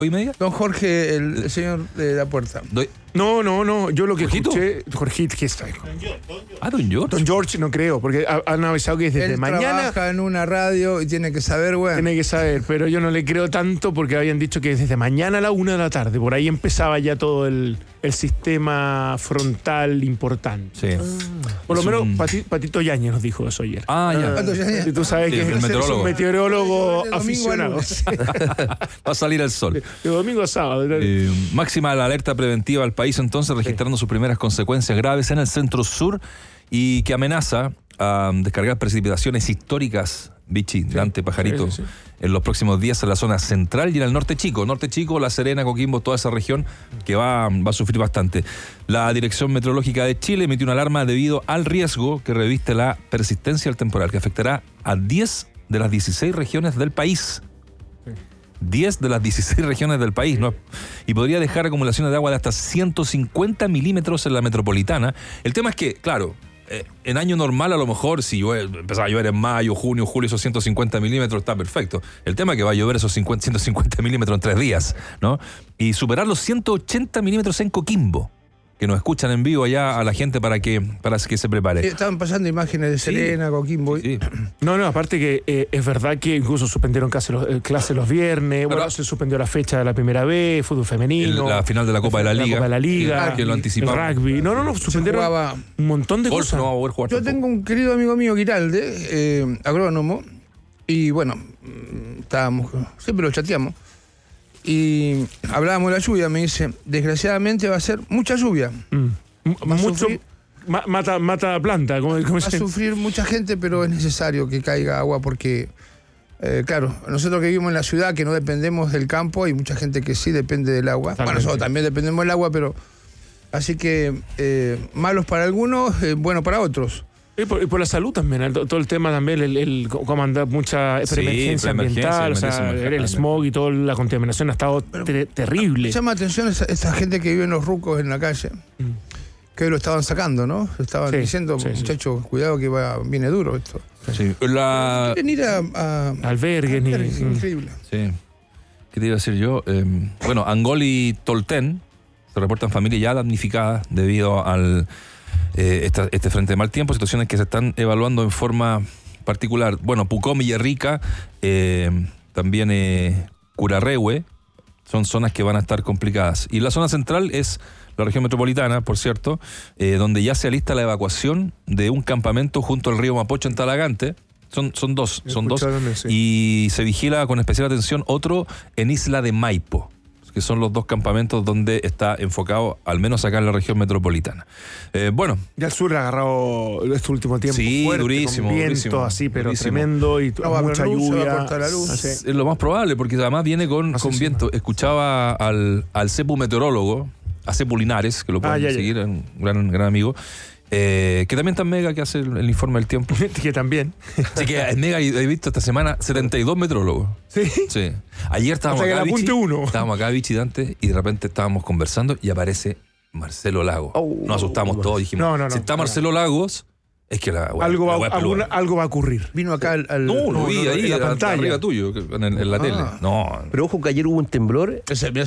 media? Don Jorge, el señor de la puerta. No, yo lo que ¿Jorgito? escuché... Jorgito, ¿qué está? Don George. Don George no creo, porque han avisado que desde Él mañana trabaja en una radio y tiene que saber, bueno. tiene que saber, pero yo no le creo tanto porque habían dicho que desde mañana a la 1 de la tarde, por ahí empezaba ya todo el sistema frontal importante. Sí. Por lo Es menos un- Patito Yañez nos dijo eso ayer. Ya. ¿Cuántos años? Y tú sabes Sí, que el es meteorólogo. un meteorólogo De domingo a aficionado. lunes. Va a salir el sol. De domingo a sábado. Máxima la alerta preventiva al país, entonces, registrando sus primeras consecuencias graves en el centro sur y que amenaza a descargar precipitaciones históricas, Vichy, Dante, Pajarito, sí. en los próximos días en la zona central y en el norte chico, La Serena, Coquimbo, toda esa región que va a sufrir bastante. La Dirección Meteorológica de Chile emitió una alarma debido al riesgo que reviste la persistencia del temporal, que afectará a 10 de las 16 regiones del país. 10 de las 16 regiones del país, ¿no? Y podría dejar acumulaciones de agua de hasta 150 milímetros en la metropolitana. El tema es que, claro, en año normal a lo mejor si empezaba a llover en mayo, junio, julio, esos 150 milímetros está perfecto. El tema es que va a llover esos 150 milímetros en 3 días, ¿no? Y superar los 180 milímetros en Coquimbo, que nos escuchan en vivo allá a la gente para que se prepare. Sí, estaban pasando imágenes de Serena, Coquimbo. Sí. No, aparte que es verdad que incluso suspendieron clases los viernes, Pero- bueno, se suspendió la fecha de la primera vez, fútbol femenino. La final de la Copa de la Liga. Copa de la Liga. Que lo anticipamos. El rugby. No, suspendieron jugaba- un montón de Golf cosas. no va a poder jugar Yo tampoco. tengo un querido amigo mío, Giralde, agrónomo, y bueno, siempre lo chateamos, y hablábamos de la lluvia, me dice, desgraciadamente va a ser mucha lluvia. Va a Mucho sufrir- mata planta, como Va a se sufrir mucha gente, pero es necesario que caiga agua porque, claro, nosotros que vivimos en la ciudad, que no dependemos del campo, hay mucha gente que sí depende del agua. Totalmente. Bueno, nosotros también dependemos del agua, pero... Así que malos para algunos, bueno para otros. Y por la salud también, todo el tema también, cómo anda mucha preemergencia ambiental, o sea, emergencia el smog y toda la contaminación ha estado terrible. Me llama atención esta gente que vive en los rucos en la calle, que lo estaban sacando, ¿no? Estaban Sí, diciendo, sí. muchachos, cuidado que viene duro esto. Sí. La... Quieren ir a Albergues ni... es increíble. Sí. ¿Qué te iba a decir yo? Bueno, Angol y Tolten se reportan familias ya damnificadas debido al este frente de mal tiempo, situaciones que se están evaluando en forma particular. Bueno, Pucón, Villarrica, también Curarrehue, son zonas que van a estar complicadas. Y la zona central es la región metropolitana, por cierto, donde ya se alista la evacuación de un campamento junto al río Mapocho en Talagante. Son dos. Sí. Y se vigila con especial atención otro en Isla de Maipo, que son los dos campamentos donde está enfocado, al menos acá en la región metropolitana. Bueno. Ya el sur ha agarrado este último tiempo Sí, fuerte, durísimo, con viento durísimo, así, pero durísimo. tremendo y No va a haber mucha luz, se va a lluvia. cortar la luz. Así. Es lo más probable, porque además viene con viento. Escuchaba al CEPU meteorólogo, a CEPU Linares, que lo pueden ya. seguir, un gran amigo, que también está en Mega, que hace el informe del tiempo. Que también. Así que en Mega he visto esta semana 72 meteorólogos. Sí. Sí. Ayer estábamos Hasta que acá, le apunte Vichy, uno. estábamos acá, Vichy, Dante, y de repente estábamos conversando y aparece Marcelo Lagos. Nos asustamos todos, dijimos, No, si está Marcelo Lagos, es que Algo va a ocurrir. Vino acá al No, lo vi ahí en la en la pantalla. arriba tuyo, en la tele. No. Pero ojo que ayer hubo un temblor.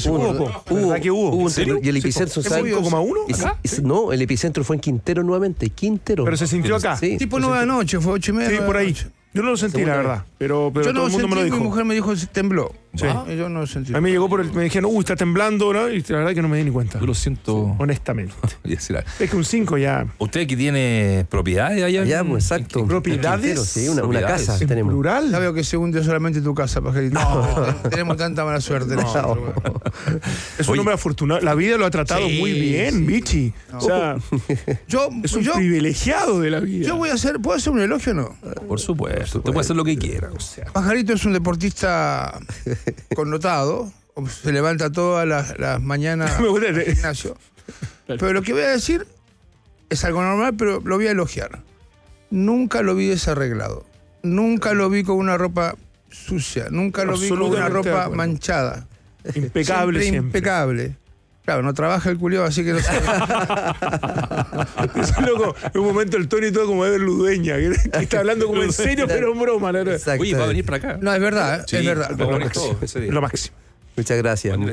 ¿Verdad que hubo? un ¿En serio? temblor y el epicentro, ¿En ¿saben? 5,1 acá? No, el epicentro fue en Quintero nuevamente. Quintero. Pero se sintió acá. Sí. tipo 9 de la noche, fue 8:30. Sí, 9 por de la ahí. noche. Yo no lo sentí, la verdad. Pero Yo todo no el mundo me lo sentí, mi dijo. mujer me dijo que tembló. Sí. Y yo no lo sentí. A mí me llegó me dijeron, está temblando, ¿no? Y la verdad que no me di ni cuenta. Yo lo siento. Honestamente. Voy a decir algo. Es que un 5 ya. ¿Usted que tiene propiedades allá? Allá, pues exacto. en propiedades? Quintero, sí, una Propiedades. casa ¿En tenemos. plural? Ya veo que se hunde solamente tu casa, Pajarito. Tenemos tanta mala suerte. nosotros, bueno. Es un hombre afortunado. La vida lo ha tratado Sí, muy bien, Vichy. O sea, Yo, es un yo, privilegiado de la vida. yo ¿puedo hacer un elogio o no? Por supuesto. Usted puede hacer lo que quiera. Pajarito es un deportista connotado, se levanta todas las mañanas Me gusta. al gimnasio. Pero lo que voy a decir es algo normal, pero lo voy a elogiar. Nunca lo vi desarreglado. Nunca lo vi con una ropa sucia. Nunca lo vi con una Absolutamente de ropa acuerdo. manchada. Impecable siempre. Impecable. Claro, no trabaja el culiao, así que no sé. Es loco. En un momento el Tony todo como Ever Ludueña, que está hablando como en serio, pero en broma. ¿no? Exacto. Oye, va a venir para acá. No, es verdad, Sí, es verdad. vamos a venir todos ese día. Lo máximo. Muchas gracias.